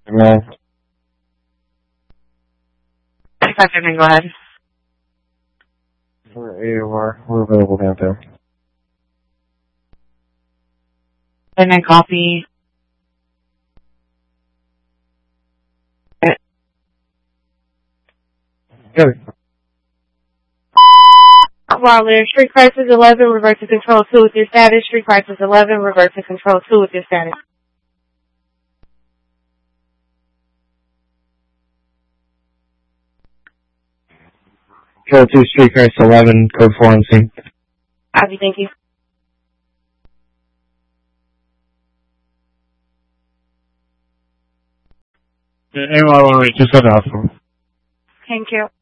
No. 25 go ahead. We're AOR. We're available downtown. And then copy. Good. Waller, Street Crisis 11, revert to Control 2 with your status. Street Crisis 11, revert to Control 2 with your status. Control 2, Street Crisis 11, code 4 on scene. Copy, thank you. AOR 108, just got the hospital. Thank you.